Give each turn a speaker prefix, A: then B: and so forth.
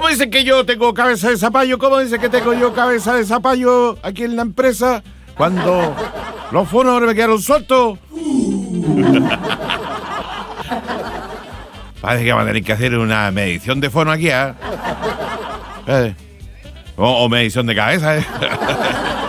A: ¿Cómo dicen que yo tengo cabeza de zapallo? ¿Cómo dicen que tengo yo cabeza de zapallo aquí en la empresa? Cuando los fonos me quedaron sueltos. Parece que vamos a tener que hacer una medición de fono aquí, ¿eh? O medición de cabeza, ¿eh?